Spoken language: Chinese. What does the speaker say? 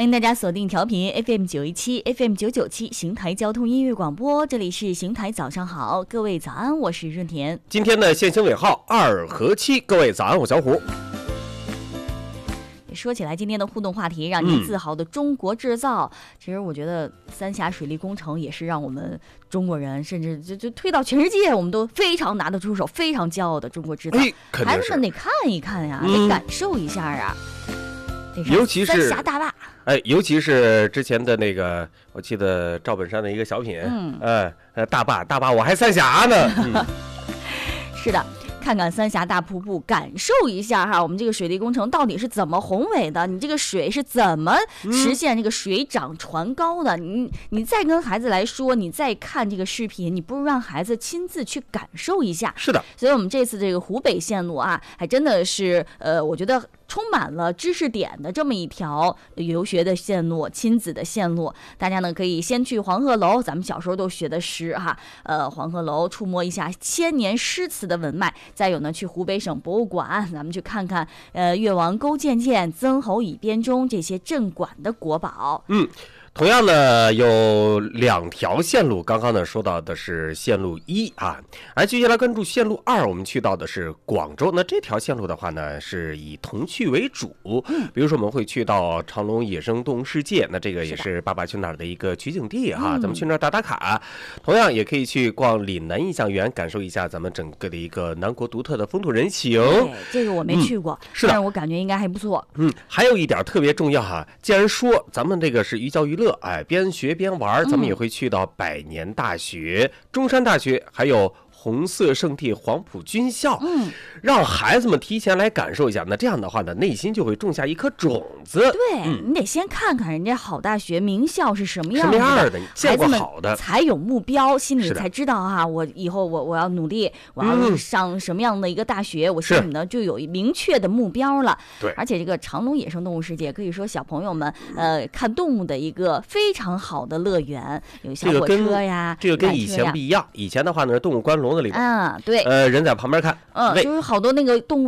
欢迎大家锁定调频 FM917 FM997 邢台交通音乐广播，这里是邢台早上好，各位早安，我是润田。 今天的限行尾号2和7，各位早安，我小虎。 说起来，今天的互动话题让您自豪的中国制造，其实我觉得三峡水利工程也是让我们中国人，甚至就推到全世界，我们都非常拿得出手，非常骄傲的中国制造。孩子们得看一看呀，得感受一下啊。 尤其是三峡大坝， 尤其是之前的那个，我记得赵本山的一个小品，大坝，我还三峡呢。 是的。看看三峡大瀑布，感受一下哈，我们这个水利工程到底是怎么宏伟的？你这个水是怎么实现这个水涨船高的？你再跟孩子来说，你再看这个视频，你不如让孩子亲自去感受一下。 是的， 所以我们这次这个湖北线路啊，还真的是我觉得充满了知识点的这么一条游学的线路，亲子的线路。大家呢可以先去黄鹤楼，咱们小时候都学的诗哈，黄鹤楼触摸一下千年诗词的文脉。再有呢，去湖北省博物馆，咱们去看看越王勾践剑、曾侯乙编钟这些镇馆的国宝。 同样呢，有2条线路，刚刚呢说到的是线路1啊，而接下来关注线路2，我们去到的是广州。那这条线路的话呢，是以童趣为主，比如说我们会去到长隆野生动物世界，那这个也是爸爸去哪儿的一个取景地哈，咱们去那儿打卡。同样也可以去逛岭南印象园，感受一下咱们整个的一个南国独特的风土人情。 这个我没去过， 是的， 但是我感觉应该还不错。 还有一点特别重要哈，既然说咱们这个是寓教于乐，边学边玩，咱们也会去到百年大学、中山大学，还有红色圣地黄埔军校，让孩子们提前来感受一下。那这样的话呢，内心就会种下一颗种子。 对，你得先看看人家好大学、名校是什么样的，见过好的， 才有目标，心里才知道哈，我以后我要努力，我要上什么样的一个大学，我心里呢就有明确的目标了。 对， 而且这个长隆野生动物世界可以说小朋友们看动物的一个非常好的乐园，有小火车呀， 这个跟以前不一样。以前的话呢，动物关笼子里边， 对， 人在旁边看， 就是好多那个动物。